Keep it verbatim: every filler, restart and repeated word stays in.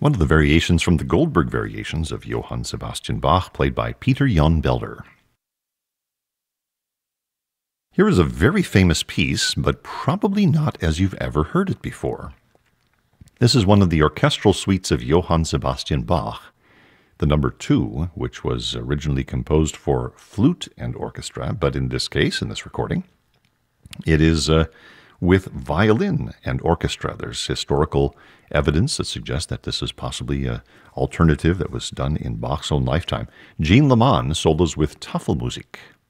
one of the variations from the Goldberg variations of Johann Sebastian Bach, played by Peter Jan Belder. Here is a very famous piece, but probably not as you've ever heard it before. This is one of the orchestral suites of Johann Sebastian Bach, the number two, which was originally composed for flute and orchestra, but in this case, in this recording, it is uh, with violin and orchestra. There's historical evidence that suggests that this is possibly an alternative that was done in Bach's own lifetime. Jean Leman solos with Tafelmusik.